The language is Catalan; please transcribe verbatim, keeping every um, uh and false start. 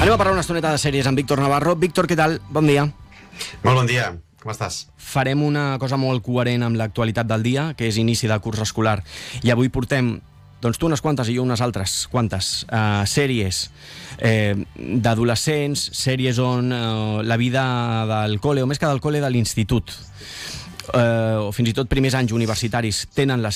Anem a parlar una estoneta de sèries amb Víctor Navarro. Víctor, què tal? Bon dia. Molt bon dia, com estàs? Farem una cosa molt coherent amb l'actualitat del dia, que és inici de curs escolar. I avui portem, doncs tu unes quantes i jo unes altres quantes, uh, sèries eh, d'adolescents, sèries on uh, la vida del col·le, o més que del col·le, de l'institut, uh, o fins i tot primers anys universitaris, tenen la